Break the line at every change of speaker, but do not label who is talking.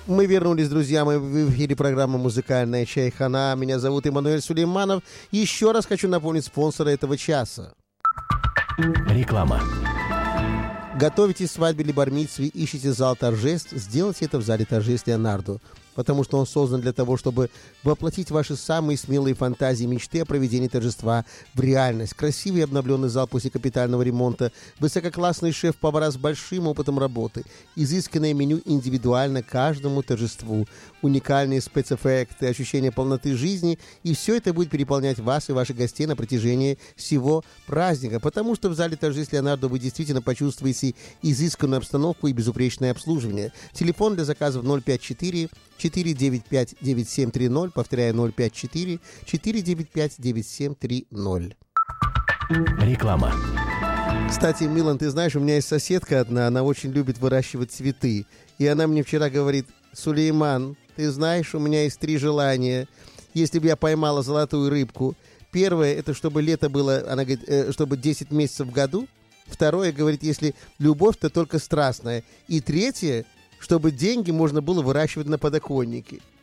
Мы вернулись, друзья, мы в эфире программы «Музыкальная чайхана». Меня зовут Эммануэль Сулейманов. Еще раз хочу напомнить спонсора этого часа.
Реклама.
Готовитесь к свадьбе или бар-мицве, ищите зал торжеств, сделайте это в зале торжеств Леонардо, потому что он создан для того, чтобы воплотить ваши самые смелые фантазии и мечты о проведении торжества в реальность. Красивый обновленный зал после капитального ремонта, высококлассный шеф-повара с большим опытом работы, изысканное меню индивидуально каждому торжеству, уникальные спецэффекты, ощущение полноты жизни, и все это будет переполнять вас и ваших гостей на протяжении всего праздника, потому что в зале торжеств Леонардо вы действительно почувствуете изысканную обстановку и безупречное обслуживание. Телефон для заказов 054-495-9730, повторяю, 054-495-9730.
Реклама.
Кстати, Милан, ты знаешь, у меня есть соседка одна, она очень любит выращивать цветы. И она мне вчера говорит: Сулейман, ты знаешь, у меня есть 3 желания. Если бы я поймала золотую рыбку. Первое, это чтобы лето было, она говорит, чтобы 10 месяцев в году. Второе, говорит, если любовь, то только страстная. И третье, чтобы деньги можно было выращивать на подоконнике.